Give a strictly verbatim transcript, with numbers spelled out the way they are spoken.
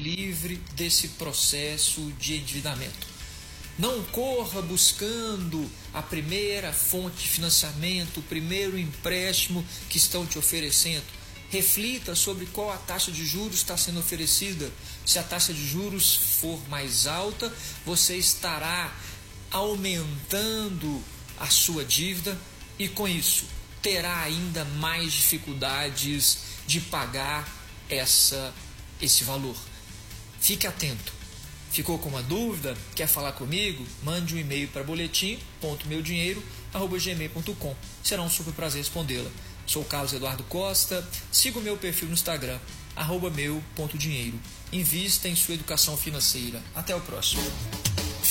livre desse processo de endividamento. Não corra buscando a primeira fonte de financiamento, o primeiro empréstimo que estão te oferecendo. Reflita sobre qual a taxa de juros está sendo oferecida. Se a taxa de juros for mais alta, você estará aumentando a sua dívida e, com isso, terá ainda mais dificuldades de pagar essa, esse valor. Fique atento. Ficou com uma dúvida? Quer falar comigo? Mande um e-mail para boletim ponto meu dinheiro arroba gmail ponto com. Será um super prazer respondê-la. Sou Carlos Eduardo Costa. Siga o meu perfil no Instagram, arroba meu ponto dinheiro. Invista em sua educação financeira. Até o próximo.